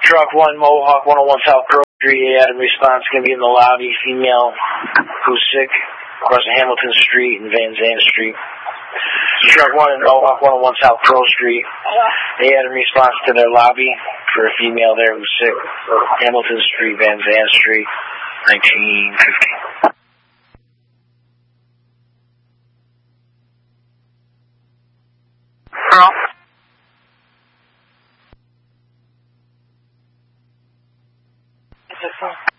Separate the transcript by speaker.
Speaker 1: Truck 1, Mohawk 101 South Grove Street. They had a response going to be in the lobby. Female who's sick across Hamilton Street and Van Zandt Street. Truck 1 and Mohawk 101 South Grove Street. They had a response to their lobby for a female there who's sick. Hamilton Street, Van Zandt Street, 1950.
Speaker 2: Hello?